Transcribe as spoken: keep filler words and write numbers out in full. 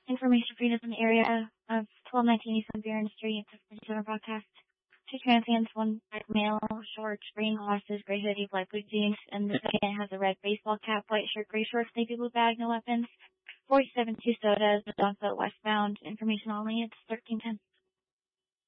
Information for you in the area of twelve nineteen East Beer Street. It's a forty-seven broadcast. Two transients, one black male, shorts, green glasses, gray hoodie, black blue jeans, and the second has a red baseball cap, white shirt, gray shorts, navy blue bag, no weapons. forty-seven, two sodas, on foot westbound. Information only. It's thirteen ten.